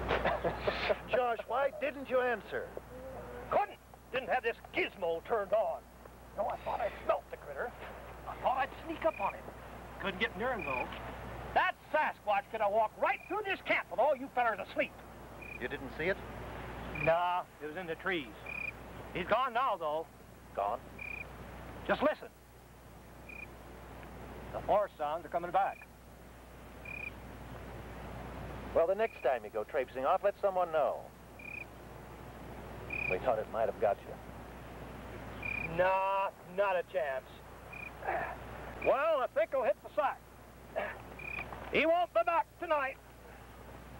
Josh, why didn't you answer? Couldn't. Didn't have this gizmo turned on. No, I thought I smelt the critter. I thought I'd sneak up on him. Couldn't get near him, though. That Sasquatch could have walked right through this camp with all you fellers asleep. You didn't see it? Nah, it was in the trees. He's gone now, though. Gone? Just listen. The forest sounds are coming back. Well, the next time you go traipsing off, let someone know. We thought it might have got you. Nah, not a chance. Well, I think he'll hit the sack. He won't be back tonight.